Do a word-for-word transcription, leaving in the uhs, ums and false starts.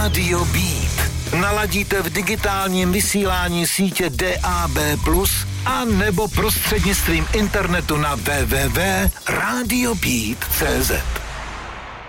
Rádio Beat. Naladíte v digitálním vysílání sítě D A B plus, a nebo prostřednictvím internetu na w w w tečka radio beat tečka c z.